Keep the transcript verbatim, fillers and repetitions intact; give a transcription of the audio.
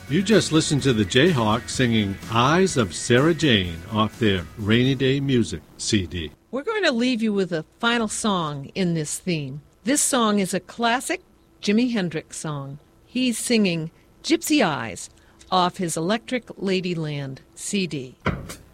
You just listened to the Jayhawks singing Eyes of Sarah Jane off their Rainy Day Music C D. We're going to leave you with a final song in this theme. This song is a classic Jimi Hendrix song. He's singing Gypsy Eyes off his Electric Ladyland C D.